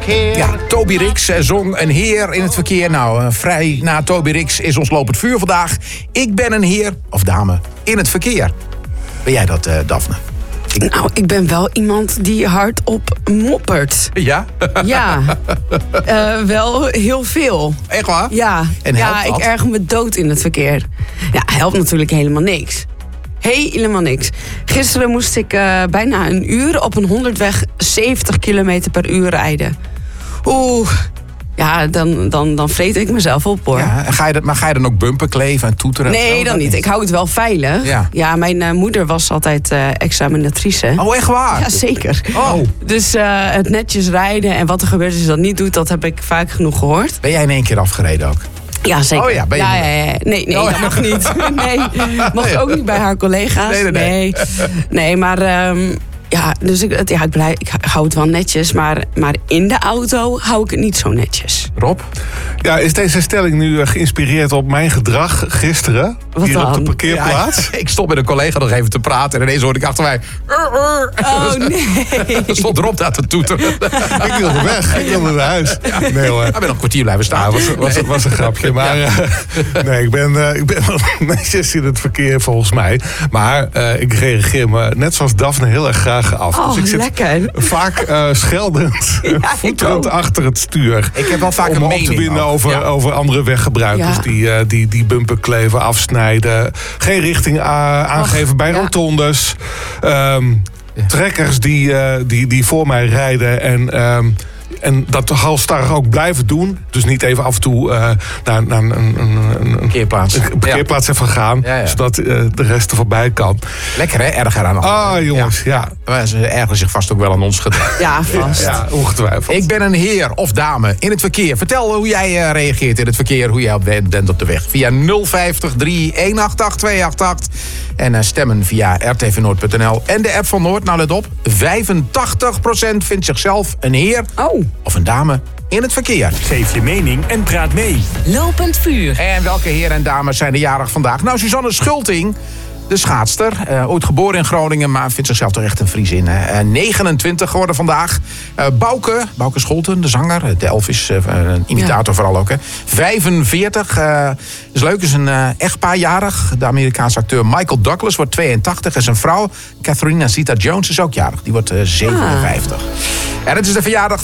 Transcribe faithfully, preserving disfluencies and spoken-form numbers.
Ja, Toby Rix zong een heer in het verkeer. Nou, vrij na Toby Rix is ons lopend vuur vandaag. Ik ben een heer of dame in het verkeer. Ben jij dat, uh, Daphne? Ik... Nou, ik ben wel iemand die hardop moppert. Ja? Ja, uh, wel heel veel. Echt waar? Ja, en ja dat? Ik erger me dood in het verkeer. Ja, helpt natuurlijk helemaal niks. Helemaal niks. Gisteren moest ik uh, bijna een uur op een honderdweg zeventig kilometer per uur rijden. Oeh, ja, dan, dan, dan vreet ik mezelf op, hoor. Ja, en ga je dat, maar ga je dan ook bumper kleven en toeteren? Nee, dan niet. Ik hou het wel veilig. Ja, ja mijn uh, moeder was altijd uh, examinatrice. Oh, echt waar? Ja, zeker. Oh. Dus uh, het netjes rijden en wat er gebeurt als je dat niet doet, dat heb ik vaak genoeg gehoord. Ben jij in één keer afgereden ook? Ja, zeker. Oh ja, ben je ja, ja, ja. Nee, nee, oh, dat mag niet. Nee, mag nee. ook niet bij haar collega's. Nee, nee, nee. Nee, nee maar... Um, Ja, dus ik, ja, ik, blij, ik hou het wel netjes, maar, maar in de auto hou ik het niet zo netjes. Rob? Ja, is deze stelling nu geïnspireerd op mijn gedrag gisteren? Wat hier dan? op de parkeerplaats? Ja, ik stond met een collega nog even te praten en ineens hoorde ik achter mij... Oh, nee. Er stond Rob daar te toeteren. Ik wilde weg, ik wilde naar huis. Nee hoor. Hij ben nog een kwartier blijven staan. Ja, was, was, was, was een grapje. Maar uh, nee, ik ben, uh, ik ben wel netjes in het verkeer volgens mij. Maar uh, ik reageer me net zoals Daphne heel erg graag af. Oh, dus ik zit lekker. vaak uh, scheldend, Ja, voeterend achter het stuur. Ik heb wel vaak om een me op mening te winnen ook. over, Ja. over andere weggebruikers Ja. die, uh, die, die bumper kleven, afsnijden. Geen richting uh, aangeven Och, bij ja. rotondes. Um, ja. Trekkers die, uh, die, die voor mij rijden en... Um, En dat halstarrig ook blijven doen. Dus niet even af en toe uh, naar, naar een, een, een, een Parkeerplaats. een parkeerplaats even gaan. Ja, ja. Zodat uh, de rest er voorbij kan. Lekker hè, erger aan anderen. Ah jongens, ja. ja. Ze ergeren zich vast ook wel aan ons gedrag. Ja, vast. Ja, ongetwijfeld. Ik ben een heer of dame in het verkeer. Vertel hoe jij uh, reageert in het verkeer, hoe jij bent op de weg. Via nul vijftig drie een acht acht twee acht acht. En uh, stemmen via r t v noord punt n l. En de app van Noord, nou let op. vijfentachtig procent vindt zichzelf een heer Oh. of een dame in het verkeer. Geef je mening en praat mee. Lopend vuur. En welke heren en dames zijn er jarig vandaag? Nou, Suzanne Schulting, de schaatster. Uh, ooit geboren in Groningen, maar vindt zichzelf toch echt een Friesin. Uh, negenentwintig geworden vandaag. Uh, Bouke, Bouke Scholten, de zanger. De Elvis, uh, een imitator ja. vooral ook. Hè. vijfenveertig. Uh, is leuk, is een uh, echtpaar jarig. De Amerikaanse acteur Michael Douglas wordt tweeëntachtig. En zijn vrouw, Catherine Zeta-Jones, is ook jarig. Die wordt uh, zevenenvijftig. Ah. En het is de verjaardag